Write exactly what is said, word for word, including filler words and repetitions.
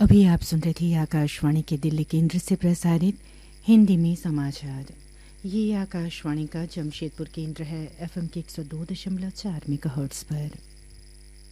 अभी आप सुन रहे थे आकाशवाणी के दिल्ली केंद्र से प्रसारित हिंदी में समाचार। ये आकाशवाणी का जमशेदपुर केंद्र है, एफएम के एक सौ दो दशमलव चार मेगाहर्ट्ज़ पर।